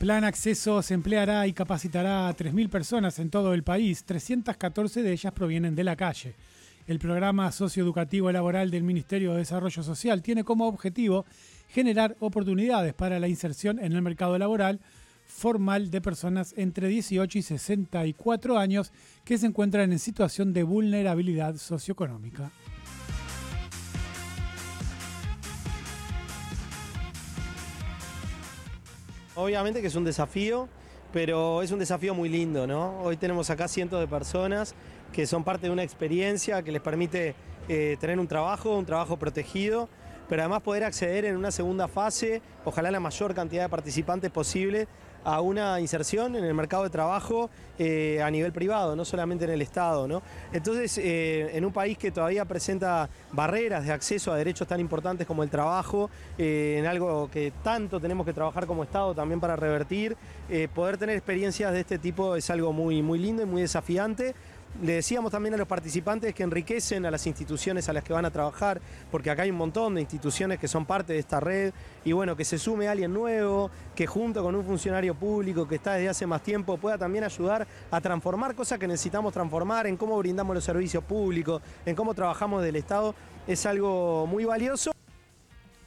Plan Acceso se empleará y capacitará a 3.000 personas en todo el país, 314 de ellas provienen de la calle. El programa socioeducativo laboral del Ministerio de Desarrollo Social tiene como objetivo generar oportunidades para la inserción en el mercado laboral formal de personas entre 18 y 64 años que se encuentran en situación de vulnerabilidad socioeconómica. Obviamente que es un desafío, pero es un desafío muy lindo, ¿no? Hoy tenemos acá cientos de personas que son parte de una experiencia que les permite tener un trabajo protegido, pero además poder acceder en una segunda fase, ojalá la mayor cantidad de participantes posible, a una inserción en el mercado de trabajo a nivel privado, no solamente en el Estado, ¿no? Entonces, en un país que todavía presenta barreras de acceso a derechos tan importantes como el trabajo, en algo que tanto tenemos que trabajar como Estado también para revertir, poder tener experiencias de este tipo es algo muy, muy lindo y muy desafiante. Le decíamos también a los participantes que enriquecen a las instituciones a las que van a trabajar, porque acá hay un montón de instituciones que son parte de esta red, y bueno, que se sume alguien nuevo, que junto con un funcionario público que está desde hace más tiempo pueda también ayudar a transformar cosas que necesitamos transformar, en cómo brindamos los servicios públicos, en cómo trabajamos del Estado, es algo muy valioso.